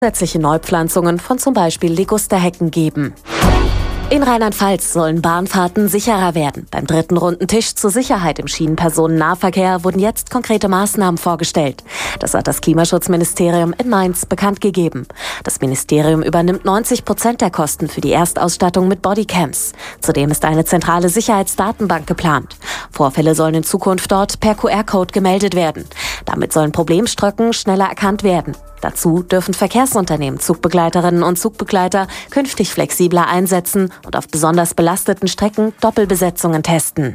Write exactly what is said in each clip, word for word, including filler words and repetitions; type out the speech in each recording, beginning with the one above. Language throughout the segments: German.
zusätzliche Neupflanzungen von zum Beispiel Ligusterhecken geben. In Rheinland-Pfalz sollen Bahnfahrten sicherer werden. Beim dritten runden Tisch zur Sicherheit im Schienenpersonennahverkehr wurden jetzt konkrete Maßnahmen vorgestellt. Das hat das Klimaschutzministerium in Mainz bekannt gegeben. Das Ministerium übernimmt neunzig Prozent der Kosten für die Erstausstattung mit Bodycams. Zudem ist eine zentrale Sicherheitsdatenbank geplant. Vorfälle sollen in Zukunft dort per Q R-Code gemeldet werden. Damit sollen Problemstrecken schneller erkannt werden. Dazu dürfen Verkehrsunternehmen Zugbegleiterinnen und Zugbegleiter künftig flexibler einsetzen und auf besonders belasteten Strecken Doppelbesetzungen testen.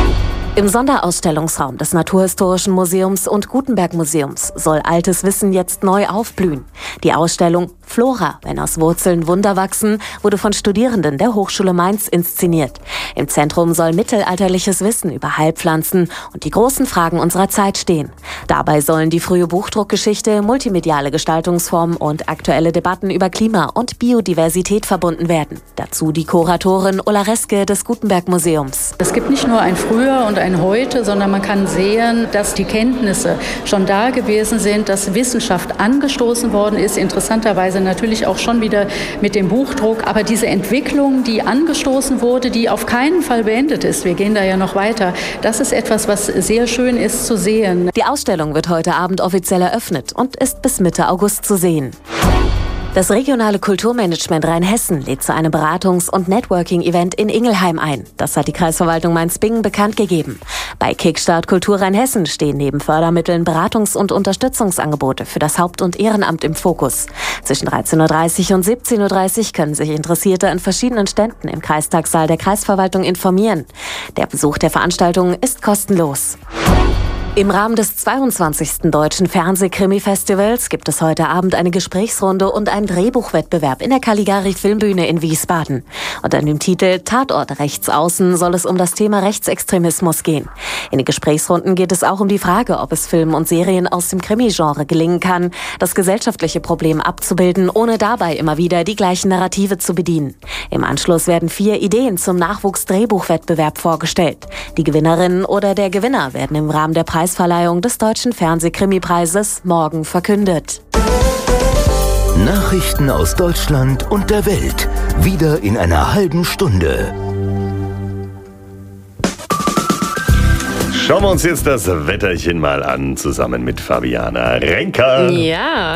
Im Sonderausstellungsraum des Naturhistorischen Museums und Gutenberg-Museums soll altes Wissen jetzt neu aufblühen. Die Ausstellung Flora, wenn aus Wurzeln Wunder wachsen, wurde von Studierenden der Hochschule Mainz inszeniert. Im Zentrum soll mittelalterliches Wissen über Heilpflanzen und die großen Fragen unserer Zeit stehen. Dabei sollen die frühe Buchdruckgeschichte, multimediale Gestaltungsformen und aktuelle Debatten über Klima und Biodiversität verbunden werden. Dazu die Kuratorin Ulla Reske des Gutenberg-Museums. Es gibt nicht nur ein Früher und ein Heute, sondern man kann sehen, dass die Kenntnisse schon da gewesen sind, dass Wissenschaft angestoßen worden ist, interessanterweise natürlich auch schon wieder mit dem Buchdruck. Aber diese Entwicklung, die angestoßen wurde, die auf keinen Fall beendet ist, wir gehen da ja noch weiter, das ist etwas, was sehr schön ist zu sehen. Die Ausstellung wird heute Abend offiziell eröffnet und ist bis Mitte August zu sehen. Das regionale Kulturmanagement Rheinhessen lädt zu einem Beratungs- und Networking-Event in Ingelheim ein. Das hat die Kreisverwaltung Mainz-Bingen bekannt gegeben. Bei Kickstart Kultur Rheinhessen stehen neben Fördermitteln Beratungs- und Unterstützungsangebote für das Haupt- und Ehrenamt im Fokus. Zwischen dreizehn Uhr dreißig und siebzehn Uhr dreißig können sich Interessierte an verschiedenen Ständen im Kreistagssaal der Kreisverwaltung informieren. Der Besuch der Veranstaltung ist kostenlos. Im Rahmen des zweiundzwanzigsten Deutschen Fernsehkrimi-Festivals gibt es heute Abend eine Gesprächsrunde und einen Drehbuchwettbewerb in der Caligari Filmbühne in Wiesbaden. Unter dem Titel Tatort Rechtsaußen soll es um das Thema Rechtsextremismus gehen. In den Gesprächsrunden geht es auch um die Frage, ob es Filmen und Serien aus dem Krimi-Genre gelingen kann, das gesellschaftliche Problem abzubilden, ohne dabei immer wieder die gleichen Narrative zu bedienen. Im Anschluss werden vier Ideen zum Nachwuchsdrehbuchwettbewerb vorgestellt. Die Gewinnerinnen oder der Gewinner werden im Rahmen der Preisverleihung des Deutschen Fernsehkrimipreises morgen verkündet. Nachrichten aus Deutschland und der Welt. Wieder in einer halben Stunde. Schauen wir uns jetzt das Wetterchen mal an, zusammen mit Fabiana Renker. Ja,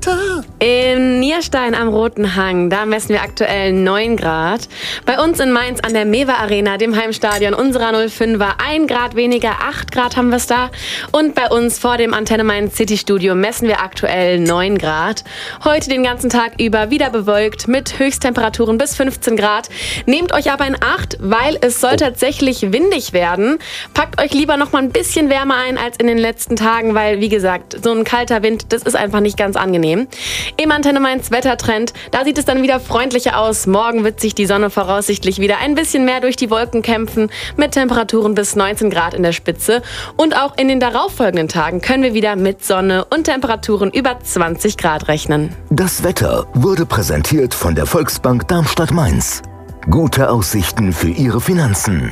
in Nierstein am Roten Hang, da messen wir aktuell neun Grad. Bei uns in Mainz an der Mewa Arena, dem Heimstadion unserer null fünfer, ein Grad weniger, acht Grad haben wir es da. Und bei uns vor dem Antenne Mainz City Studio messen wir aktuell neun Grad. Heute den ganzen Tag über wieder bewölkt mit Höchsttemperaturen bis fünfzehn Grad. Nehmt euch aber in Acht, weil es soll tatsächlich windig werden. Packt euch lieber noch mal ein bisschen wärmer ein als in den letzten Tagen, weil, wie gesagt, so ein kalter Wind, das ist einfach nicht ganz angenehm. Im Antenne Mainz Wettertrend, da sieht es dann wieder freundlicher aus. Morgen wird sich die Sonne voraussichtlich wieder ein bisschen mehr durch die Wolken kämpfen, mit Temperaturen bis neunzehn Grad in der Spitze. Und auch in den darauffolgenden Tagen können wir wieder mit Sonne und Temperaturen über zwanzig Grad rechnen. Das Wetter wurde präsentiert von der Volksbank Darmstadt-Mainz. Gute Aussichten für Ihre Finanzen.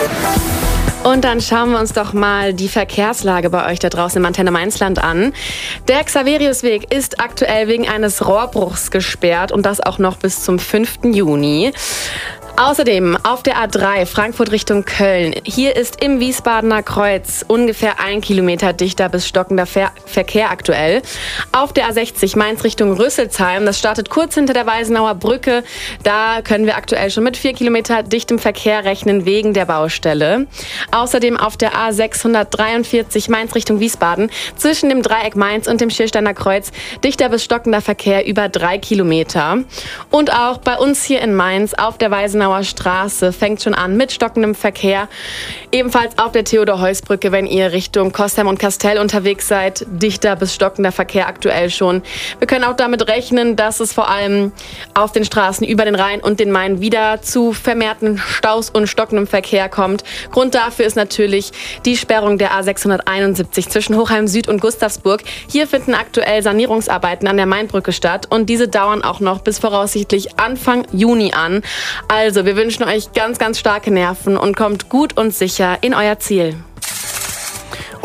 Und dann schauen wir uns doch mal die Verkehrslage bei euch da draußen im Antenne Mainzland an. Der Xaveriusweg ist aktuell wegen eines Rohrbruchs gesperrt und das auch noch bis zum fünften Juni. Außerdem auf der A drei Frankfurt Richtung Köln. Hier ist im Wiesbadener Kreuz ungefähr ein Kilometer dichter bis stockender Ver- Verkehr aktuell. Auf der A sechzig Mainz Richtung Rüsselsheim, das startet kurz hinter der Weisenauer Brücke. Da können wir aktuell schon mit vier Kilometer dichtem Verkehr rechnen wegen der Baustelle. Außerdem auf der A sechshundertdreiundvierzig Mainz Richtung Wiesbaden zwischen dem Dreieck Mainz und dem Schiersteiner Kreuz dichter bis stockender Verkehr über drei Kilometer. Und auch bei uns hier in Mainz auf der Weisenauer Straße fängt schon an mit stockendem Verkehr. Ebenfalls auf der Theodor-Heuss-Brücke, wenn ihr Richtung Kostheim und Kastell unterwegs seid, dichter bis stockender Verkehr aktuell schon. Wir können auch damit rechnen, dass es vor allem auf den Straßen über den Rhein und den Main wieder zu vermehrten Staus und stockendem Verkehr kommt. Grund dafür ist natürlich die Sperrung der A sechshunderteinundsiebzig zwischen Hochheim Süd und Gustavsburg. Hier finden aktuell Sanierungsarbeiten an der Mainbrücke statt und diese dauern auch noch bis voraussichtlich Anfang Juni an. Also, wir wünschen euch ganz, ganz starke Nerven und kommt gut und sicher in euer Ziel.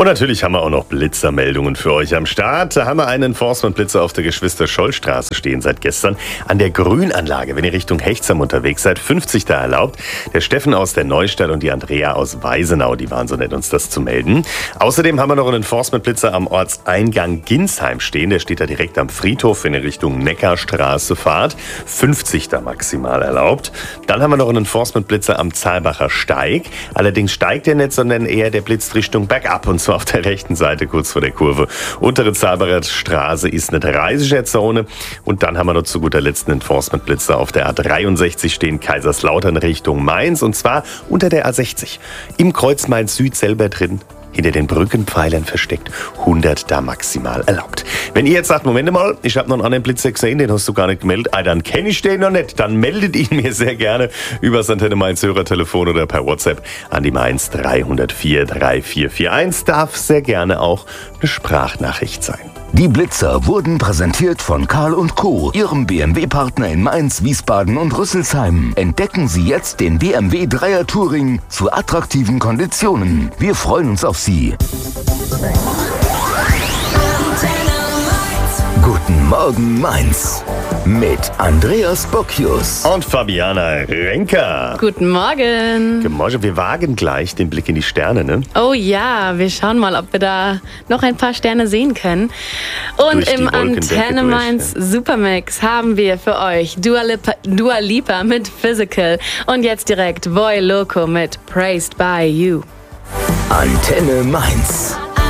Und natürlich haben wir auch noch Blitzermeldungen für euch am Start. Da haben wir einen Enforcement-Blitzer auf der Geschwister-Scholl-Straße stehen seit gestern. An der Grünanlage, wenn ihr Richtung Hechtsam unterwegs seid, fünfzig da erlaubt. Der Steffen aus der Neustadt und die Andrea aus Weisenau, die waren so nett, uns das zu melden. Außerdem haben wir noch einen Enforcement-Blitzer am Ortseingang Ginsheim stehen. Der steht da direkt am Friedhof, wenn ihr Richtung Neckarstraße fahrt. fünfzig da maximal erlaubt. Dann haben wir noch einen Enforcement-Blitzer am Zahlbacher Steig. Allerdings steigt der nicht, sondern eher der blitzt Richtung bergab. Und zwar auf der rechten Seite, kurz vor der Kurve. Untere Zahlbacher Straße ist eine Dreißiger-Zone. Und dann haben wir noch zu guter Letzt einen Enforcement-Blitzer auf der A dreiundsechzig stehen, Kaiserslautern Richtung Mainz. Und zwar unter der A sechzig. Im Kreuz Mainz Süd selber drin. Hinter den Brückenpfeilern versteckt, hundert da maximal erlaubt. Wenn ihr jetzt sagt, Moment mal, ich habe noch einen anderen Blitzer gesehen, den hast du gar nicht gemeldet, ah, dann kenne ich den noch nicht, dann meldet ihn mir sehr gerne über das Antenne Mainz Hörertelefon oder per WhatsApp an die Mainz drei null vier drei vier vier eins. Darf sehr gerne auch eine Sprachnachricht sein. Die Blitzer wurden präsentiert von Karl und Co., ihrem B M W-Partner in Mainz, Wiesbaden und Rüsselsheim. Entdecken Sie jetzt den B M W Dreier Touring zu attraktiven Konditionen. Wir freuen uns auf Sie. Guten Morgen Mainz mit Andreas Bocchius und Fabiana Renker. Guten Morgen. Guten Morgen. Wir wagen gleich den Blick in die Sterne, ne? Oh ja, wir schauen mal, ob wir da noch ein paar Sterne sehen können. Und Durch die im Wolkendecke Antenne durch, Mainz ja. Supermix haben wir für euch Dua Lipa, Dua Lipa mit Physical und jetzt direkt Boy Loco mit Praised by You. Antenne Mainz.